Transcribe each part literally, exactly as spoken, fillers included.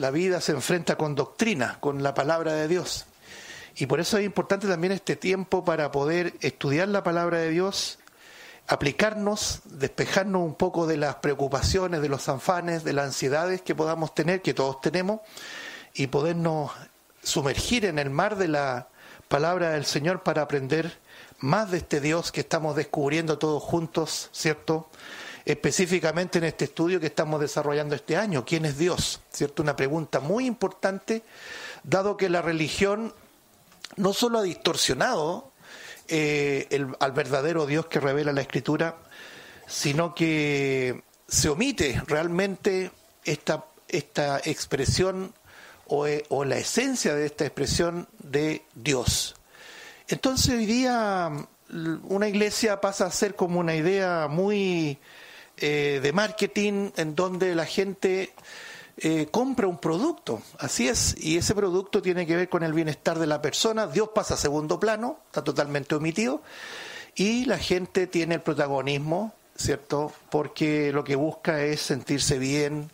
la vida se enfrenta con doctrina, con la palabra de Dios. Y por eso es importante también este tiempo para poder estudiar la palabra de Dios, aplicarnos, despejarnos un poco de las preocupaciones, de los afanes, de las ansiedades que podamos tener, que todos tenemos, y podernos sumergir en el mar de la palabra del Señor para aprender más de este Dios que estamos descubriendo todos juntos, ¿cierto? Específicamente en este estudio que estamos desarrollando este año, ¿quién es Dios? ¿Cierto? Una pregunta muy importante, dado que la religión no solo ha distorsionado eh, el, al verdadero Dios que revela la Escritura, sino que se omite realmente esta, esta expresión o, o la esencia de esta expresión de Dios. Entonces hoy día una iglesia pasa a ser como una idea muy eh, de marketing, en donde la gente eh, compra un producto, así es, y ese producto tiene que ver con el bienestar de la persona. Dios pasa a segundo plano, está totalmente omitido, y la gente tiene el protagonismo, ¿cierto? Porque lo que busca es sentirse bien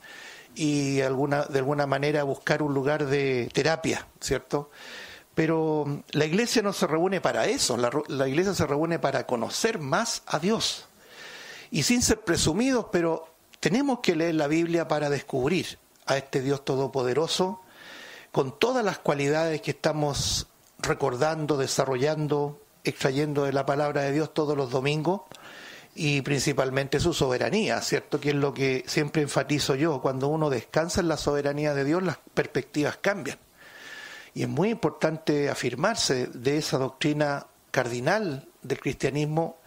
y alguna, de alguna manera buscar un lugar de terapia, ¿cierto? Pero la iglesia no se reúne para eso, la, la iglesia se reúne para conocer más a Dios. Y sin ser presumidos, pero tenemos que leer la Biblia para descubrir a este Dios todopoderoso, con todas las cualidades que estamos recordando, desarrollando, extrayendo de la palabra de Dios todos los domingos, y principalmente su soberanía, ¿cierto? Que es lo que siempre enfatizo yo. Cuando uno descansa en la soberanía de Dios, las perspectivas cambian. Y es muy importante afirmarse de esa doctrina cardinal del cristianismo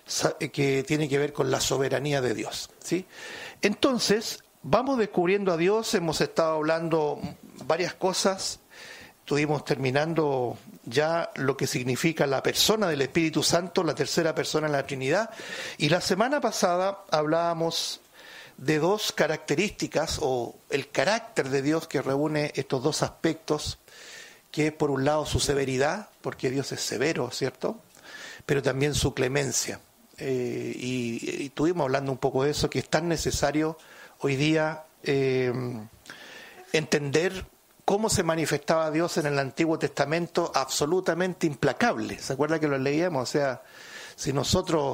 que tiene que ver con la soberanía de Dios, ¿sí? Entonces, vamos descubriendo a Dios, hemos estado hablando varias cosas, estuvimos terminando ya lo que significa la persona del Espíritu Santo, la tercera persona en la Trinidad, y la semana pasada hablábamos de dos características, o el carácter de Dios que reúne estos dos aspectos, que es por un lado su severidad, porque Dios es severo, ¿cierto? Pero también su clemencia. Eh, y, y estuvimos hablando un poco de eso, que es tan necesario hoy día eh, entender cómo se manifestaba Dios en el Antiguo Testamento, absolutamente implacable. ¿Se acuerda que lo leíamos? O sea, si nosotros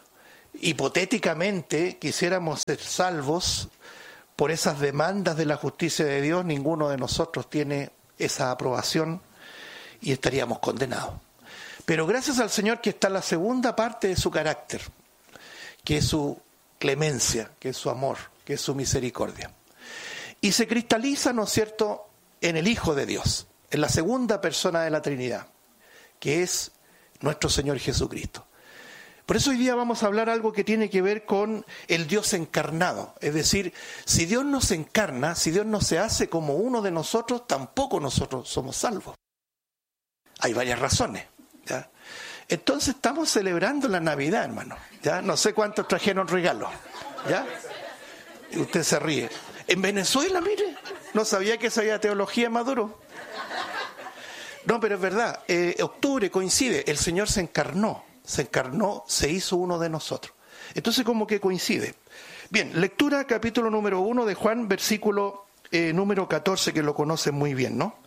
hipotéticamente quisiéramos ser salvos por esas demandas de la justicia de Dios, ninguno de nosotros tiene esa aprobación y estaríamos condenados. Pero gracias al Señor que está la segunda parte de su carácter, que es su clemencia, que es su amor, que es su misericordia. Y se cristaliza, ¿no es cierto?, en el Hijo de Dios, en la segunda persona de la Trinidad, que es nuestro Señor Jesucristo. Por eso hoy día vamos a hablar algo que tiene que ver con el Dios encarnado. Es decir, si Dios no se encarna, si Dios no se hace como uno de nosotros, tampoco nosotros somos salvos. Hay varias razones, ¿ya? Entonces estamos celebrando la Navidad, hermano, ¿ya? No sé cuántos trajeron regalos, ¿ya? Y usted se ríe. En Venezuela, mire, no sabía que sabía teología Maduro. No, pero es verdad, eh, octubre coincide, el Señor se encarnó. Se encarnó, se hizo uno de nosotros. Entonces, como que coincide. Bien, lectura capítulo número uno de Juan, versículo eh, número catorce, que lo conocen muy bien, ¿no?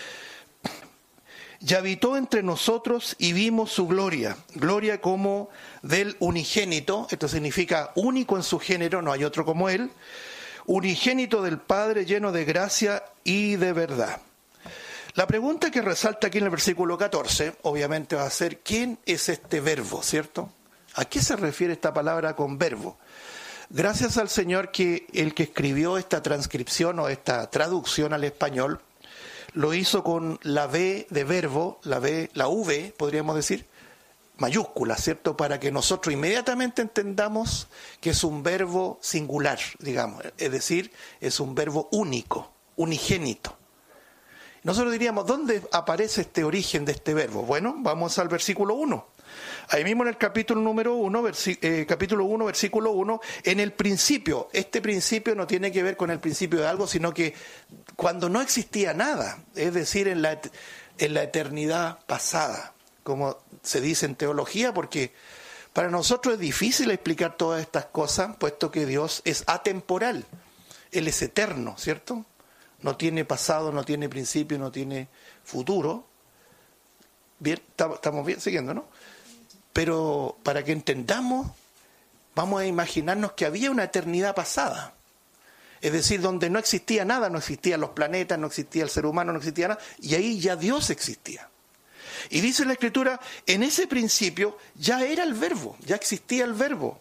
Y habitó entre nosotros y vimos su gloria, gloria como del unigénito, esto significa único en su género, no hay otro como él, unigénito del Padre, lleno de gracia y de verdad. La pregunta que resalta aquí en el versículo catorce, obviamente va a ser, ¿quién es este verbo, cierto? ¿A qué se refiere esta palabra con verbo? Gracias al Señor que el que escribió esta transcripción o esta traducción al español, lo hizo con la V de verbo, la V, la V, podríamos decir, mayúscula, ¿cierto? Para que nosotros inmediatamente entendamos que es un verbo singular, digamos, es decir, es un verbo único, unigénito. Nosotros diríamos, ¿dónde aparece este origen de este verbo? Bueno, vamos al versículo uno. Ahí mismo en el capítulo número uno, versi- eh, capítulo uno, versículo uno, en el principio. Este principio no tiene que ver con el principio de algo, sino que cuando no existía nada, es decir, en la, en la eternidad pasada, como se dice en teología, porque para nosotros es difícil explicar todas estas cosas, puesto que Dios es atemporal, Él es eterno, ¿cierto? no tiene pasado, no tiene principio, no tiene futuro. Bien, estamos bien siguiendo, ¿no? Pero para que entendamos, vamos a imaginarnos que había una eternidad pasada. Es decir, donde no existía nada, no existían los planetas, no existía el ser humano, no existía nada, y ahí ya Dios existía. Y dice la Escritura, en ese principio ya era el verbo, ya existía el verbo.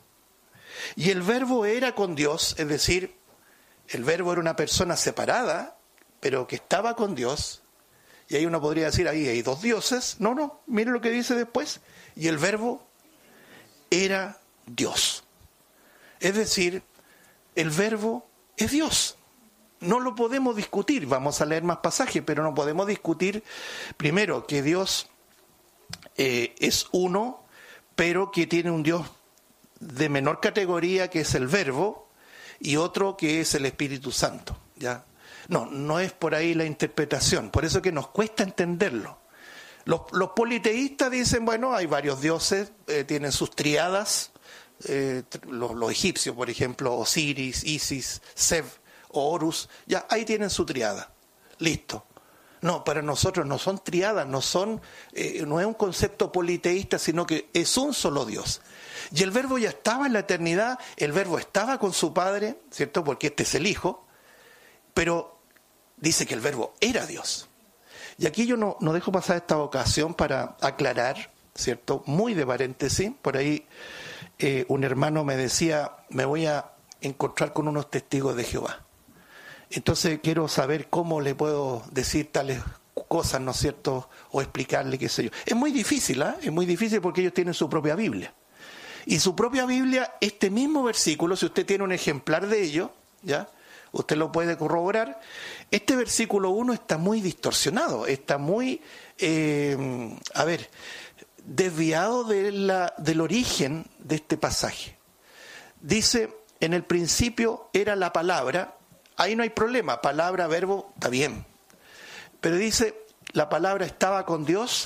Y el verbo era con Dios, es decir, el verbo era una persona separada, pero que estaba con Dios. Y ahí uno podría decir, ahí hay dos dioses. No, no, mire lo que dice después. Y el verbo era Dios. Es decir, el verbo es Dios. No lo podemos discutir. Vamos a leer más pasajes, pero no podemos discutir, primero, que Dios eh, es uno, pero que tiene un Dios de menor categoría, que es el verbo, y otro que es el Espíritu Santo, ¿ya? No, no es por ahí la interpretación, por eso que nos cuesta entenderlo. Los, los politeístas dicen, bueno, hay varios dioses, eh, tienen sus triadas, eh, los, los egipcios, por ejemplo, Osiris, Isis, Seb, Horus, ya ahí tienen su triada, listo. No, para nosotros no son triadas, no son, eh, no es un concepto politeísta, sino que es un solo Dios. Y el verbo ya estaba en la eternidad, el verbo estaba con su Padre, ¿cierto? Porque este es el Hijo, pero dice que el verbo era Dios. Y aquí yo no, no dejo pasar esta ocasión para aclarar, ¿cierto? Muy de paréntesis, por ahí eh, un hermano me decía, me voy a encontrar con unos testigos de Jehová. Entonces quiero saber cómo le puedo decir tales cosas, ¿no es cierto? O explicarle, qué sé yo. Es muy difícil, ¿eh? Es muy difícil porque ellos tienen su propia Biblia. Y su propia Biblia, este mismo versículo, si usted tiene un ejemplar de ello, ¿ya? Usted lo puede corroborar. Este versículo uno está muy distorsionado, está muy, eh, a ver, desviado de la, del origen de este pasaje. Dice, en el principio era la palabra. Ahí no hay problema, palabra, verbo, está bien. Pero dice, la palabra estaba con Dios,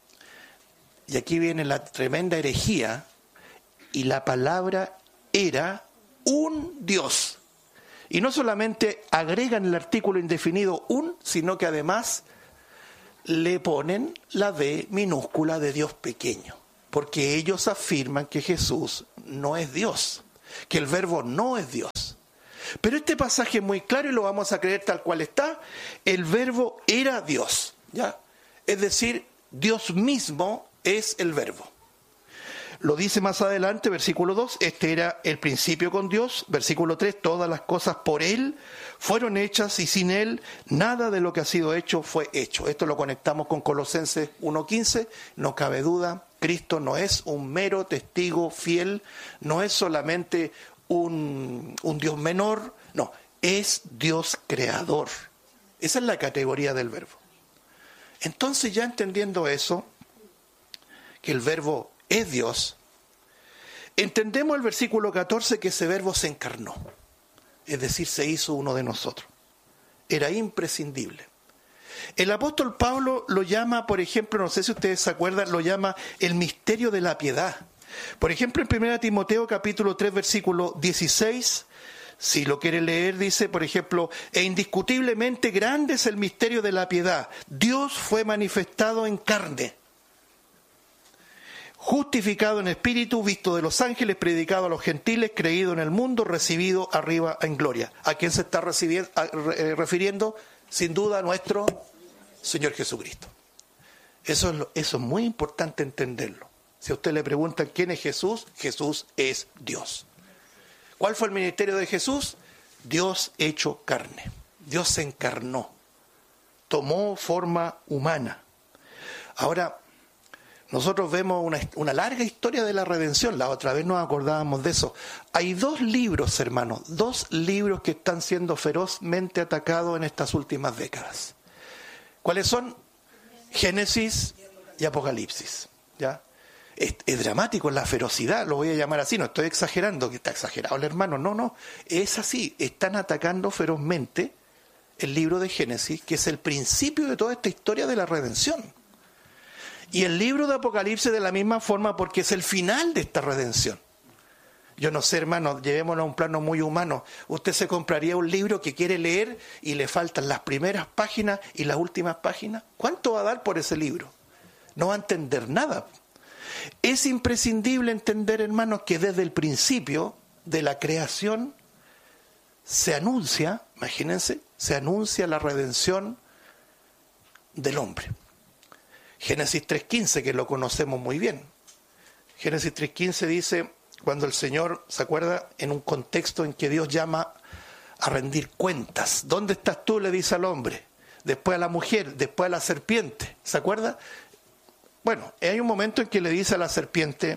y aquí viene la tremenda herejía, y la palabra era un Dios. Y no solamente agregan el artículo indefinido un, sino que además le ponen la D minúscula de Dios pequeño, porque ellos afirman que Jesús no es Dios, que el verbo no es Dios. Pero este pasaje es muy claro y lo vamos a creer tal cual está. El verbo era Dios, ¿ya? Es decir, Dios mismo es el verbo. Lo dice más adelante, versículo dos, este era el principio con Dios. Versículo tres, todas las cosas por Él fueron hechas y sin Él nada de lo que ha sido hecho fue hecho. Esto lo conectamos con Colosenses uno quince, no cabe duda, Cristo no es un mero testigo fiel, no es solamente Un, un Dios menor, no, es Dios creador. Esa es la categoría del verbo. Entonces, ya entendiendo eso, que el verbo es Dios, entendemos el versículo catorce, que ese verbo se encarnó, es decir, se hizo uno de nosotros. Era imprescindible. El apóstol Pablo lo llama, por ejemplo, no sé si ustedes se acuerdan, lo llama el misterio de la piedad. Por ejemplo, en primera Timoteo capítulo tres, versículo dieciséis, si lo quiere leer, dice, por ejemplo, e indiscutiblemente grande es el misterio de la piedad. Dios fue manifestado en carne, justificado en espíritu, visto de los ángeles, predicado a los gentiles, creído en el mundo, recibido arriba en gloria. ¿A quién se está recibiendo, a, eh, refiriendo? Sin duda a nuestro Señor Jesucristo. Eso es, lo, eso es muy importante entenderlo. Si a usted le preguntan quién es Jesús, Jesús es Dios. ¿Cuál fue el ministerio de Jesús? Dios hecho carne. Dios se encarnó. Tomó forma humana. Ahora, nosotros vemos una, una larga historia de la redención. La otra vez nos acordábamos de eso. Hay dos libros, hermanos, dos libros que están siendo ferozmente atacados en estas últimas décadas. ¿Cuáles son? Génesis y Apocalipsis. ¿Ya? Es, es dramático la ferocidad, lo voy a llamar así, no estoy exagerando, que está exagerado el hermano, no, no, es así, están atacando ferozmente el libro de Génesis, que es el principio de toda esta historia de la redención. Y el libro de Apocalipsis de la misma forma, porque es el final de esta redención. Yo no sé, hermano, llevémonos a un plano muy humano. Usted se compraría un libro que quiere leer y le faltan las primeras páginas y las últimas páginas. ¿Cuánto va a dar por ese libro? No va a entender nada. Es imprescindible entender, hermanos, que desde el principio de la creación se anuncia, imagínense, se anuncia la redención del hombre. Génesis tres quince, que lo conocemos muy bien. Génesis tres quince dice, cuando el Señor, ¿se acuerda? En un contexto en que Dios llama a rendir cuentas. ¿Dónde estás tú?, le dice al hombre. Después a la mujer, después a la serpiente. ¿Se acuerda? Bueno, hay un momento en que le dice a la serpiente,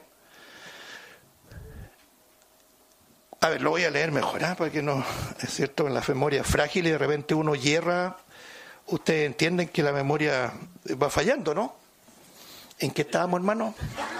a ver, lo voy a leer mejor, ¿eh? Porque no, es cierto, en la memoria es frágil y de repente uno hierra. Ustedes entienden que la memoria va fallando, ¿no? ¿En qué estábamos, hermano?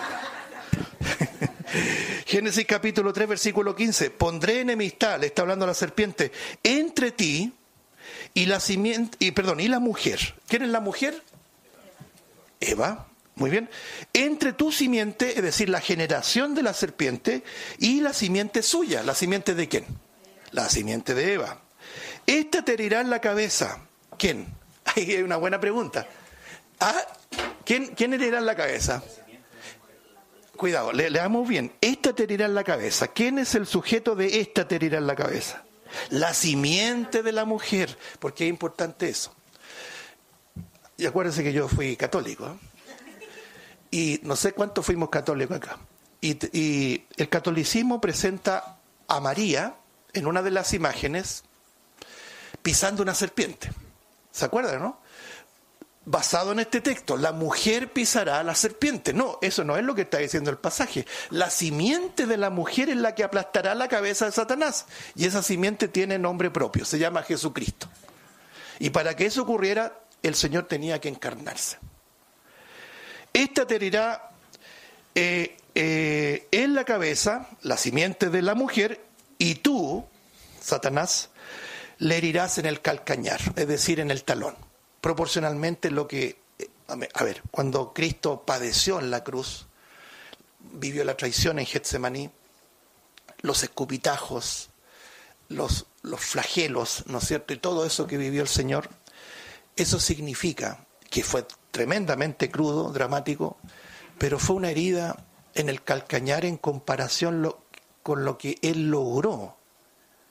Génesis capítulo tres, versículo quince. Pondré enemistad, le está hablando a la serpiente, entre ti y la simiente, y perdón, y la mujer. ¿Quién es la mujer? Eva. Muy bien. Entre tu simiente, es decir, la generación de la serpiente, y la simiente suya. ¿La simiente de quién? La simiente de Eva. Esta te herirá en la cabeza. ¿Quién? Ahí hay una buena pregunta. ¿Ah? ¿Quién, quién herirá en la cabeza? Cuidado, le, leamos bien. Esta te herirá en la cabeza. ¿Quién es el sujeto de esta te herirá en la cabeza? La simiente de la mujer. ¿Por qué es importante eso? Y acuérdense que yo fui católico, ¿eh? Y no sé cuántos fuimos católicos acá. Y, y el catolicismo presenta a María en una de las imágenes pisando una serpiente. ¿Se acuerdan, no? Basado en este texto, la mujer pisará a la serpiente. No, eso no es lo que está diciendo el pasaje. La simiente de la mujer es la que aplastará la cabeza de Satanás. Y esa simiente tiene nombre propio, se llama Jesucristo. Y para que eso ocurriera, el Señor tenía que encarnarse. Esta te herirá eh, eh, en la cabeza, la simiente de la mujer, y tú, Satanás, le herirás en el calcañar, es decir, en el talón. Proporcionalmente lo que... A ver, cuando Cristo padeció en la cruz, vivió la traición en Getsemaní, los escupitajos, los, los flagelos, ¿no es cierto? Y todo eso que vivió el Señor, eso significa que fue tremendamente crudo, dramático, pero fue una herida en el calcañar en comparación lo, con lo que Él logró